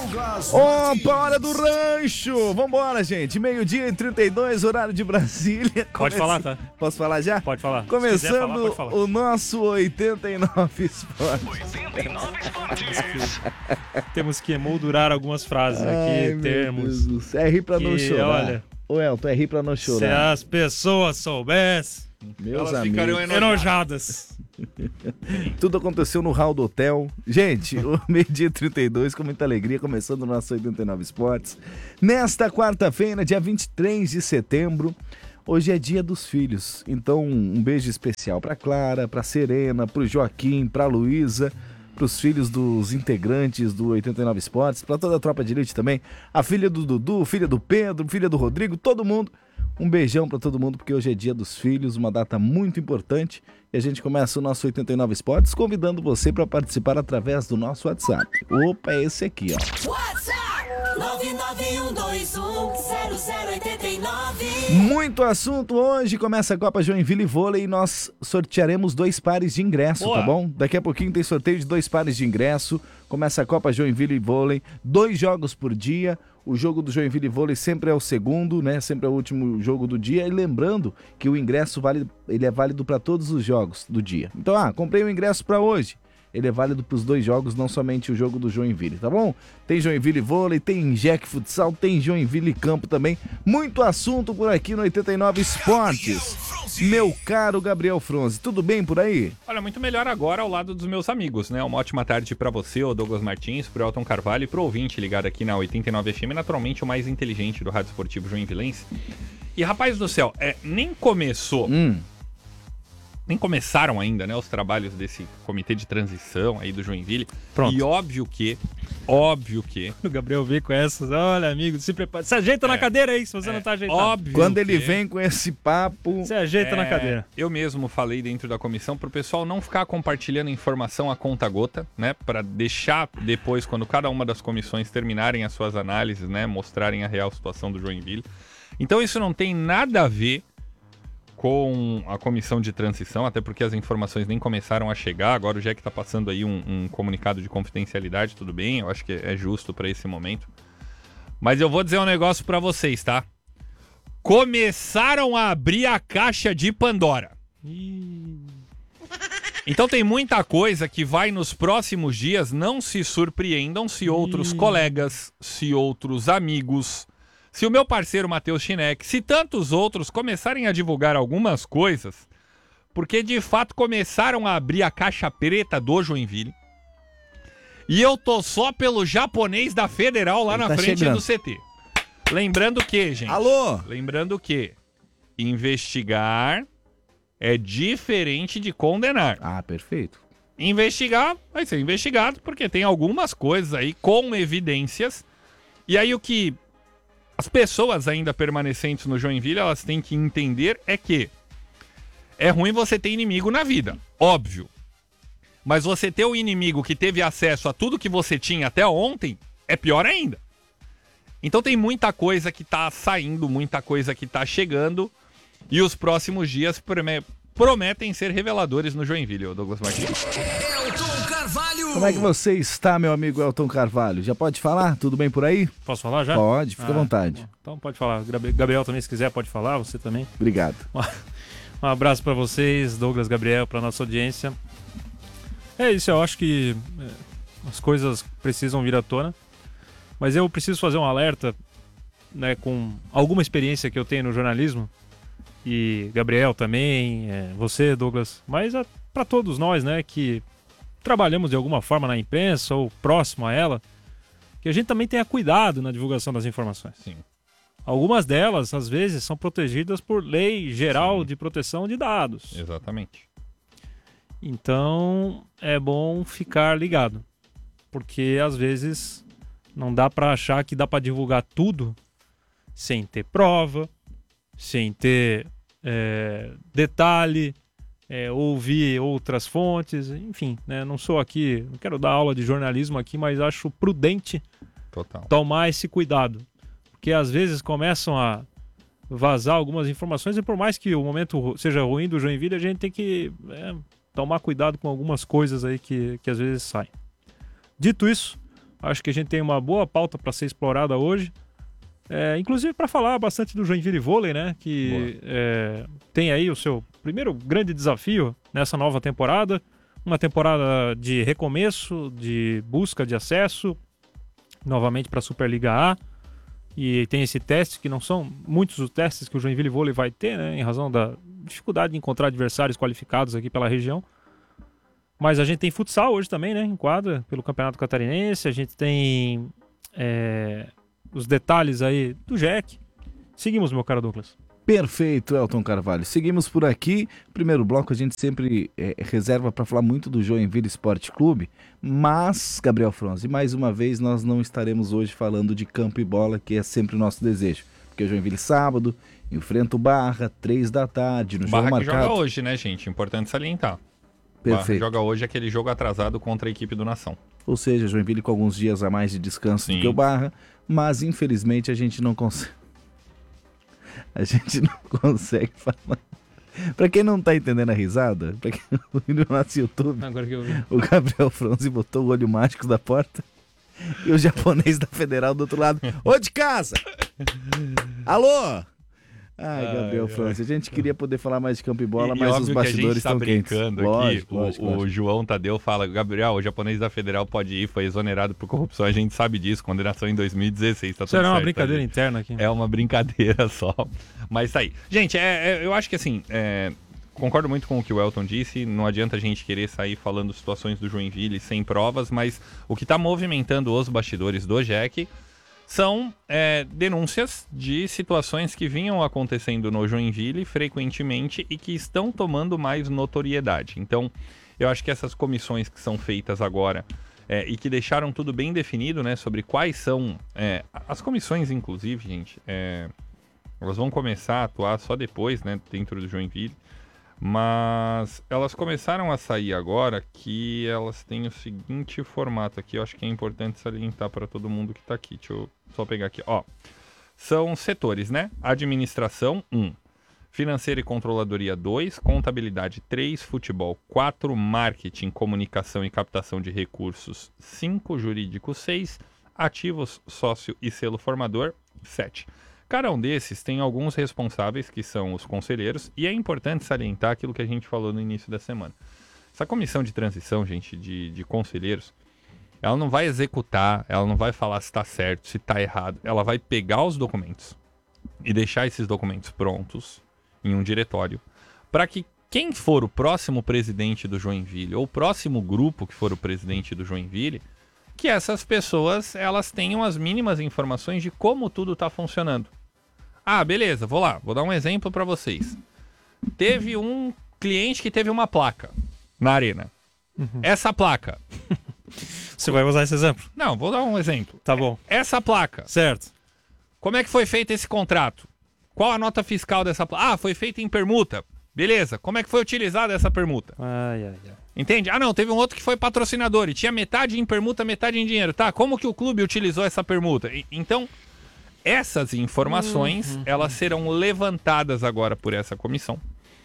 Opa, hora do rancho! Vambora, gente. 12:32, horário de Brasília. Pode falar, tá? Posso falar já? Pode falar. Começando falar, pode falar. o nosso 89 Esportes. 89 Esportes. Temos que emoldurar algumas frases aqui, termos. É rir pra não que, chorar. olha, Ô, Elton, é rir pra não se chorar. as pessoas soubessem, Meus elas amigos. ficariam enojadas. Tudo aconteceu no hall do hotel. Gente, o 12:32, com muita alegria, começando o nosso 89 Esportes. Nesta quarta-feira, dia 23 de setembro, hoje é dia dos filhos. Então, um beijo especial pra Clara, pra Serena, pro Joaquim, pra Luísa, pros filhos dos integrantes do 89 Esportes, pra toda a tropa de elite também, a filha do Dudu, filha do Pedro, filha do Rodrigo, todo mundo. Um beijão pra todo mundo, porque hoje é dia dos filhos, uma data muito importante. E a gente começa o nosso 89 Esportes convidando você para participar através do nosso WhatsApp. Opa, é esse aqui, ó. WhatsApp 991210089. Muito assunto hoje, começa a Copa Joinville Vôlei e nós sortearemos 2 pares de ingresso, Boa. tá bom? Daqui a pouquinho tem sorteio de 2 pares de ingresso, começa a Copa Joinville Vôlei, 2 jogos por dia, o jogo do Joinville Vôlei sempre é o segundo, né? Sempre é o último jogo do dia, e lembrando que o ingresso ele é válido para todos os jogos do dia. Então, comprei o ingresso para hoje. Ele é válido para os 2 jogos, não somente o jogo do Joinville, tá bom? Tem Joinville Vôlei, tem Jack Futsal, tem Joinville Campo também. Muito assunto por aqui no 89 Esportes. Meu caro Gabriel Fronzi, tudo bem por aí? Olha, muito melhor agora ao lado dos meus amigos, né? Uma ótima tarde pra você, o Douglas Martins, pro Elton Carvalho e pro ouvinte ligado aqui na 89 FM, naturalmente o mais inteligente do Rádio Esportivo Joinvilense. E rapaz do céu, nem começou... Nem começaram ainda, né, os trabalhos desse comitê de transição aí do Joinville. Pronto. E óbvio que... O Gabriel vem com essas, olha, amigo, se prepara. Se ajeita na cadeira aí, se você não tá ajeitado. Óbvio Quando ele que- vem com esse papo... Se ajeita na cadeira. Eu mesmo falei dentro da comissão pro pessoal não ficar compartilhando informação a conta gota, né? Pra deixar depois, quando cada uma das comissões terminarem as suas análises, né? Mostrarem a real situação do Joinville. Então isso não tem nada a ver com a comissão de transição, até porque as informações nem começaram a chegar. Agora o Jack tá passando aí um comunicado de confidencialidade, tudo bem, eu acho que é justo pra esse momento. Mas eu vou dizer um negócio pra vocês, tá? Começaram a abrir a caixa de Pandora. Então tem muita coisa que vai nos próximos dias, não se surpreendam se outros colegas, se outros amigos, se o meu parceiro Matheus Chinek, se tantos outros começarem a divulgar algumas coisas, porque de fato começaram a abrir a caixa preta do Joinville. E eu tô só pelo japonês da Federal lá Ele na tá frente chegando. do CT. Lembrando que, gente... Alô? Lembrando que investigar é diferente de condenar. Perfeito. Investigar vai ser investigado porque tem algumas coisas aí com evidências. E aí o que as pessoas ainda permanecentes no Joinville, elas têm que entender é que é ruim você ter inimigo na vida, óbvio. Mas você ter um inimigo que teve acesso a tudo que você tinha até ontem é pior ainda. Então tem muita coisa que tá saindo, muita coisa que tá chegando. E os próximos dias prometem ser reveladores no Joinville, Douglas Martins. Elton Carvalho. Como é que você está, meu amigo Elton Carvalho? Já pode falar? Tudo bem por aí? Posso falar já? Pode, fica à vontade. Então pode falar. Gabriel também, se quiser, pode falar, você também. Obrigado. Um abraço pra vocês, Douglas, Gabriel, pra nossa audiência. É isso, eu acho que as coisas precisam vir à tona. Mas eu preciso fazer um alerta, né, com alguma experiência que eu tenho no jornalismo. E Gabriel também, você, Douglas, mas para todos nós, né, que trabalhamos de alguma forma na imprensa ou próximo a ela, que a gente também tenha cuidado na divulgação das informações. Sim. Algumas delas, às vezes, são protegidas por lei geral de proteção de dados. Exatamente. Então, é bom ficar ligado, porque às vezes não dá para achar que dá para divulgar tudo sem ter prova, sem ter detalhe, ouvir outras fontes, enfim, né? Não sou aqui, não quero dar aula de jornalismo aqui, mas acho prudente tomar esse cuidado, porque às vezes começam a vazar algumas informações e por mais que o momento seja ruim do Joinville, a gente tem que tomar cuidado com algumas coisas aí que às vezes saem. Dito isso, Acho que a gente tem uma boa pauta para ser explorada hoje. Inclusive para falar bastante do Joinville Vôlei, né? Que tem aí o seu primeiro grande desafio nessa nova temporada. Uma temporada de recomeço, de busca de acesso novamente para a Superliga A. E tem esse teste, que não são muitos os testes que o Joinville Vôlei vai ter, né? Em razão da dificuldade de encontrar adversários qualificados aqui pela região. Mas a gente tem futsal hoje também, né? Em quadra, pelo Campeonato Catarinense. A gente tem os detalhes aí do JEC. Seguimos, meu caro Douglas. Perfeito, Elton Carvalho. Seguimos por aqui. Primeiro bloco a gente sempre reserva para falar muito do Joinville Esporte Clube, mas, Gabriel Fronzi, mais uma vez nós não estaremos hoje falando de campo e bola, que é sempre o nosso desejo. Porque o Joinville sábado enfrenta o Barra, 3 da tarde, no Barra jogo que marcado. joga hoje, né, gente? Importante salientar. Perfeito. Barra joga hoje aquele jogo atrasado contra a equipe do Nação. Ou seja, Joinville com alguns dias a mais de descanso do que o Barra, mas infelizmente a gente não consegue. A gente não consegue falar. Pra quem não tá entendendo a risada, pra quem não viu no nosso YouTube, Agora que eu vi. o Gabriel Fronzi botou o olho mágico da porta e o japonês da Federal do outro lado. Ô de casa! Alô! Ai, Gabriel Fronzi, a gente queria poder falar mais de campo e bola, mas os bastidores estão quentes. Lógico, o João Tadeu fala, Gabriel, o japonês da Federal pode ir, foi exonerado por corrupção, a gente sabe disso, condenação em 2016, tá tudo Isso era uma certo, brincadeira gente. interna aqui. É uma brincadeira só, mas tá aí. Gente, eu acho que assim, concordo muito com o que o Elton disse, não adianta a gente querer sair falando situações do Joinville sem provas, mas o que tá movimentando os bastidores do JEC são denúncias de situações que vinham acontecendo no Joinville frequentemente e que estão tomando mais notoriedade. Então, eu acho que essas comissões que são feitas agora e que deixaram tudo bem definido, né, sobre quais são as comissões, inclusive, gente, elas vão começar a atuar só depois, né, dentro do Joinville. Mas elas começaram a sair agora que elas têm o seguinte formato aqui, eu acho que é importante salientar para todo mundo que está aqui. Deixa eu só pegar aqui, ó. São setores, né? Administração, 1. Financeira e controladoria, 2. Contabilidade, 3. Futebol, 4. Marketing, comunicação e captação de recursos, 5. Jurídico, 6. Ativos, sócio e selo formador, 7. Cada um desses tem alguns responsáveis, que são os conselheiros, e é importante salientar aquilo que a gente falou no início da semana. Essa comissão de transição, gente, de conselheiros, ela não vai executar, ela não vai falar se está certo, se está errado. Ela vai pegar os documentos e deixar esses documentos prontos em um diretório, para que quem for o próximo presidente do Joinville, ou o próximo grupo que for o presidente do Joinville, que essas pessoas elas tenham as mínimas informações de como tudo está funcionando. Ah, beleza, vou dar um exemplo para vocês. Teve um cliente que teve uma placa na arena. Essa placa... Você vai usar esse exemplo? Não, vou dar um exemplo. Tá bom. Essa placa, Certo. como é que foi feito esse contrato? Qual a nota fiscal dessa placa? Ah, foi feita em permuta. Beleza, como é que foi utilizada essa permuta? Ai. Entende? Ah, não, teve um outro que foi patrocinador e tinha metade em permuta, metade em dinheiro. Tá, como que o clube utilizou essa permuta? Então, essas informações, elas serão levantadas agora por essa comissão.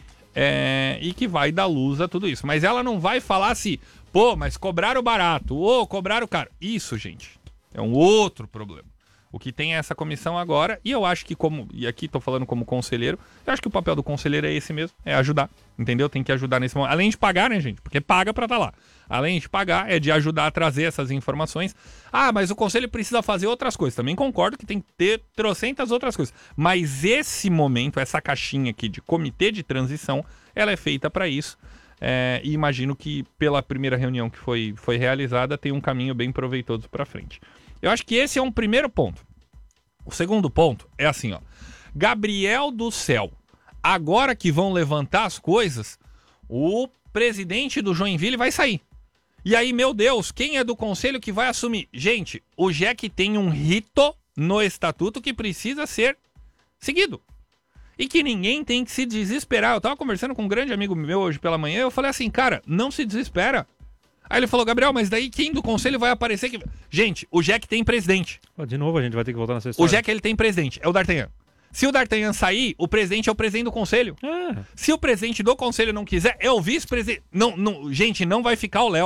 E que vai dar luz a tudo isso. Mas ela não vai falar assim, pô, mas cobraram barato, ou cobraram caro. Isso, gente, é um outro problema. O que tem é essa comissão agora, e eu acho que e aqui tô falando como conselheiro, eu acho que o papel do conselheiro é esse mesmo, é ajudar, entendeu? Tem que ajudar nesse momento, além de pagar, né, gente? Porque paga pra estar lá. Além de pagar, é de ajudar a trazer essas informações. Ah, mas o conselho precisa fazer outras coisas. Também concordo que tem que ter trocentas outras coisas. Mas esse momento, essa caixinha aqui de comitê de transição, ela é feita para isso. E imagino que pela primeira reunião que foi realizada, tem um caminho bem proveitoso para frente. Eu acho que esse é um primeiro ponto. O segundo ponto é assim, ó. Gabriel do céu, agora que vão levantar as coisas, o presidente do Joinville vai sair. E aí, meu Deus, quem é do conselho que vai assumir? Gente, o JEC tem um rito no estatuto que precisa ser seguido. E que ninguém tem que se desesperar. Eu tava conversando com um grande amigo meu hoje pela manhã, eu falei assim, cara, não se desespera. Aí ele falou, Gabriel, mas daí quem do conselho vai aparecer? Gente, o JEC tem presidente. De novo a gente vai ter que voltar nessa história. O JEC, ele tem presidente, é o D'Artagnan. Se o D'Artagnan sair, o presidente é o presidente do conselho. Se o presidente do conselho não quiser, é o vice-presidente. Não, gente, não vai ficar o Léo.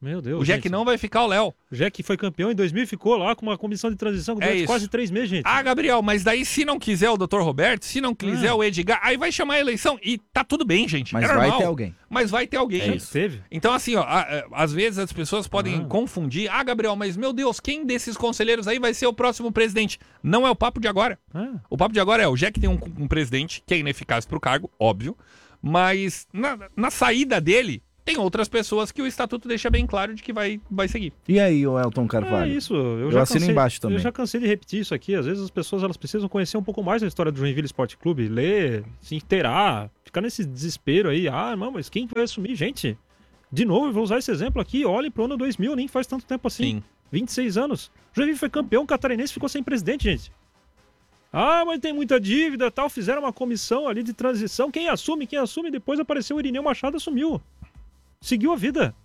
Meu Deus, O Jack gente. não vai ficar o Léo. O Jack foi campeão em 2000 e ficou lá com uma comissão de transição durante isso. quase 3 meses, gente. Ah, Gabriel, mas daí se não quiser o Dr. Roberto, se não quiser o Edgar, aí vai chamar a eleição e tá tudo bem, gente. Mas é vai normal. ter alguém. Mas vai ter alguém. É isso. Teve. Então, assim, ó, às vezes as pessoas podem confundir. Ah, Gabriel, mas meu Deus, quem desses conselheiros aí vai ser o próximo presidente? Não é o papo de agora. O papo de agora é, o Jack tem um presidente que é ineficaz pro cargo, óbvio, mas na saída dele, tem outras pessoas que o estatuto deixa bem claro de que vai seguir. E aí, o Elton Carvalho? É isso. Eu assino embaixo também. Eu já cansei de repetir isso aqui. Às vezes as pessoas elas precisam conhecer um pouco mais da história do Joinville Esporte Clube, ler, se inteirar, ficar nesse desespero aí. Ah, não, mas quem vai assumir? Gente, de novo, eu vou usar esse exemplo aqui. Olhem pro ano 2000, nem faz tanto tempo assim. Sim. 26 anos. O Joinville foi campeão catarinense e ficou sem presidente, gente. Ah, mas tem muita dívida tal. Fizeram uma comissão ali de transição. Quem assume? Depois apareceu o Irineu Machado, assumiu. Seguiu a vida.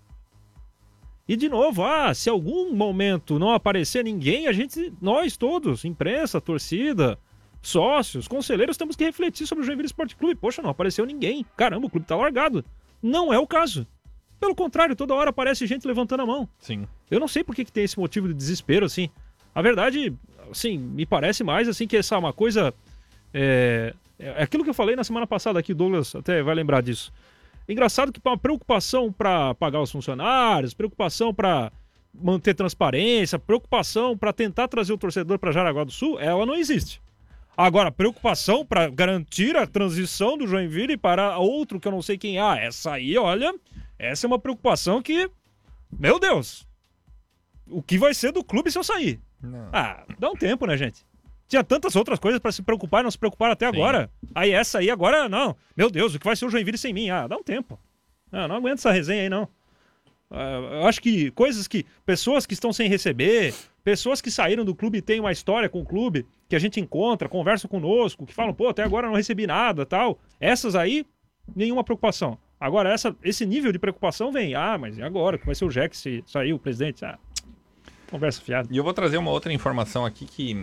E de novo, se algum momento não aparecer ninguém, nós todos, imprensa, torcida, sócios, conselheiros, temos que refletir sobre o Joinville Esporte Clube. Poxa, não apareceu ninguém. Caramba, o clube tá largado. Não é o caso. Pelo contrário, toda hora aparece gente levantando a mão. Sim. Eu não sei por que tem esse motivo de desespero, assim. A verdade, assim, me parece mais, assim, que essa é uma coisa... É aquilo que eu falei na semana passada aqui, Douglas até vai lembrar disso. Engraçado que uma preocupação para pagar os funcionários, preocupação para manter transparência, preocupação para tentar trazer o torcedor para Jaraguá do Sul, ela não existe. Agora, preocupação para garantir a transição do Joinville para outro que eu não sei quem é. Essa aí, olha, essa é uma preocupação que, meu Deus, o que vai ser do clube se eu sair? Não. Dá um tempo, né, gente? Tinha tantas outras coisas para se preocupar e não se preocuparam até agora. Aí essa aí agora, não. Meu Deus, o que vai ser o Joinville sem mim? Dá um tempo. Não aguento essa resenha aí, não. Eu acho que pessoas que estão sem receber, pessoas que saíram do clube e têm uma história com o clube, que a gente encontra, conversa conosco, que falam, pô, até agora não recebi nada, tal. Essas aí, nenhuma preocupação. Agora, esse nível de preocupação vem. Mas e agora? Que vai ser o Jack se sair o presidente? Conversa fiada. E eu vou trazer uma outra informação aqui que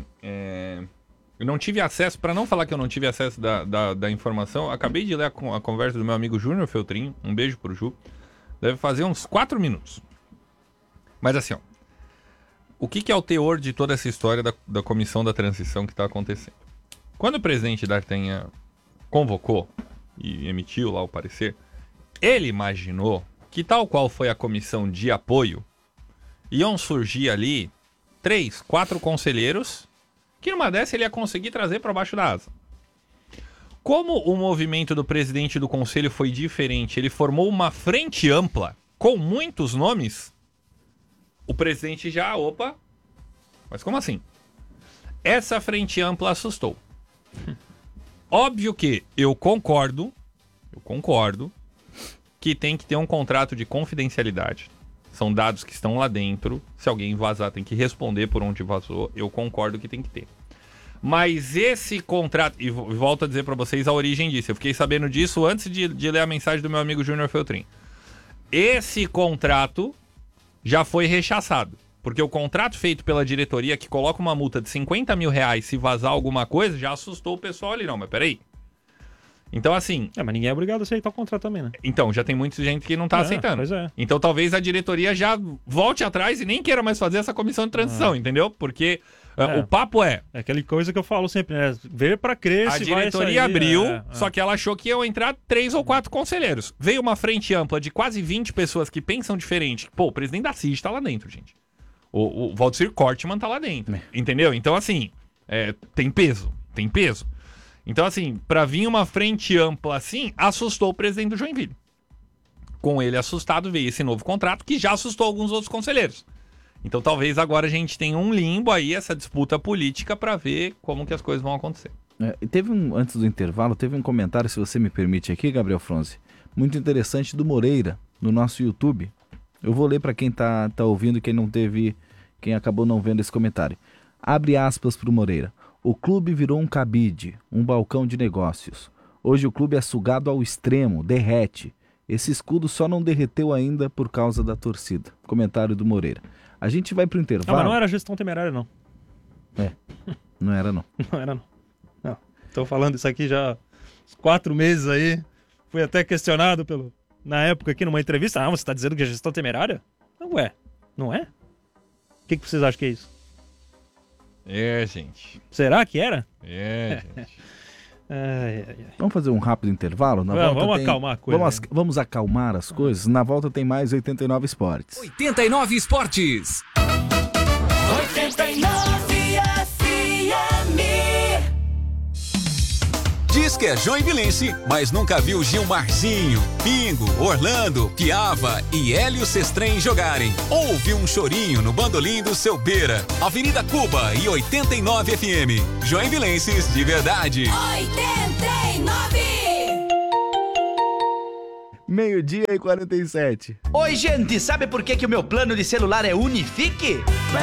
eu não tive acesso, para não falar que eu não tive acesso da informação, acabei de ler a conversa do meu amigo Júnior Feltrin, um beijo pro Ju, deve fazer uns 4 minutos. Mas assim, ó, o que é o teor de toda essa história da comissão da transição que está acontecendo? Quando o presidente D'Artagnan convocou e emitiu lá o parecer, ele imaginou que tal qual foi a comissão de apoio, iam surgir ali 3, 4 conselheiros que numa dessa ele ia conseguir trazer para baixo da asa. Como o movimento do presidente do conselho foi diferente, ele formou uma frente ampla com muitos nomes, o presidente já, mas como assim? Essa frente ampla assustou. Óbvio que eu concordo que tem que ter um contrato de confidencialidade. São dados que estão lá dentro. Se alguém vazar, tem que responder por onde vazou. Eu concordo que tem que ter. Mas esse contrato... E volto a dizer para vocês a origem disso. Eu fiquei sabendo disso antes de ler a mensagem do meu amigo Júnior Feltrin. Esse contrato já foi rechaçado. Porque o contrato feito pela diretoria, que coloca uma multa de 50 mil reais se vazar alguma coisa, já assustou o pessoal ali. Não, mas peraí. Então, assim... mas ninguém é obrigado a aceitar o contrato também, né? Então, já tem muita gente que não tá aceitando. Pois é. Então, talvez a diretoria já volte atrás e nem queira mais fazer essa comissão de transição, entendeu? Porque o papo é aquela coisa que eu falo sempre, né? Ver pra crer a se vai diretoria sair, abriu, só que ela achou que iam entrar 3 ou 4 conselheiros. Veio uma frente ampla de quase 20 pessoas que pensam diferente. Pô, o presidente da CID tá lá dentro, gente. O Valdecir Cortman tá lá dentro. Entendeu? Então, assim, tem peso. Então, assim, pra vir uma frente ampla assim, assustou o presidente do Joinville. Com ele assustado, veio esse novo contrato, que já assustou alguns outros conselheiros. Então, talvez agora a gente tenha um limbo aí, essa disputa política, pra ver como que as coisas vão acontecer. Antes do intervalo, teve um comentário, se você me permite aqui, Gabriel Fronzi, muito interessante do Moreira, no nosso YouTube. Eu vou ler pra quem tá ouvindo, quem acabou não vendo esse comentário. Abre aspas pro Moreira. O clube virou um cabide, um balcão de negócios. Hoje o clube é sugado ao extremo, derrete. Esse escudo só não derreteu ainda por causa da torcida. Comentário do Moreira. A gente vai pro intervalo. Mas não era gestão temerária, não. Não era, não. Não era, não. Tô falando isso aqui já há 4 meses aí. Fui até questionado na época aqui numa entrevista. Você tá dizendo que é gestão temerária? Ué, não é? O que vocês acham que é isso? Gente. Será que era? Gente. Vamos fazer um rápido intervalo? Vamos acalmar a coisa. Vamos acalmar as coisas. Na volta tem mais 89 Esportes. 89 Esportes. 89 FM. Diz que é joinvilense, mas nunca viu Gilmarzinho, Pingo, Orlando, Piava e Hélio Sestrem jogarem. Ouve um chorinho no bandolim do seu Beira. Avenida Cuba e 89 FM. Joinvilenses de verdade. 89. 12:47. Oi, gente, sabe por que o meu plano de celular é Unifique?